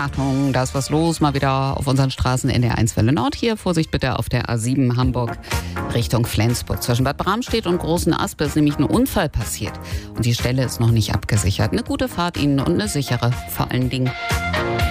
Achtung, da ist was los, mal wieder auf unseren Straßen in der 1 Welle Nord. Hier, Vorsicht bitte auf der A7 Hamburg Richtung Flensburg. Zwischen Bad Bramstedt und Großen Aspe ist nämlich ein Unfall passiert. Und die Stelle ist noch nicht abgesichert. Eine gute Fahrt Ihnen und eine sichere vor allen Dingen.